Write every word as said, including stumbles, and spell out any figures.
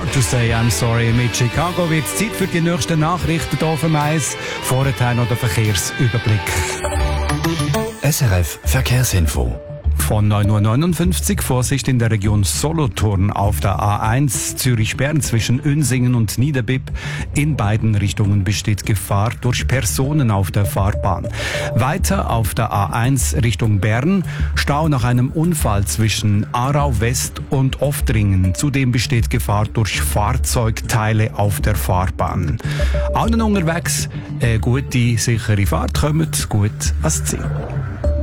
Hard to say I'm sorry. Mit Chicago wird es Zeit für die nächsten Nachrichten hier auf dem Eis. Vorher noch der Verkehrsüberblick. S R F Verkehrsinfo. Von neun Uhr neunundfünfzig Vorsicht in der Region Solothurn auf der A eins Zürich-Bern zwischen Unsingen und Niederbipp. In beiden Richtungen besteht Gefahr durch Personen auf der Fahrbahn. Weiter auf der A eins Richtung Bern Stau nach einem Unfall zwischen Aarau West und Oftringen. Zudem besteht Gefahr durch Fahrzeugteile auf der Fahrbahn. Allen unterwegs eine gute, sichere Fahrt, kommt gut ans Ziel.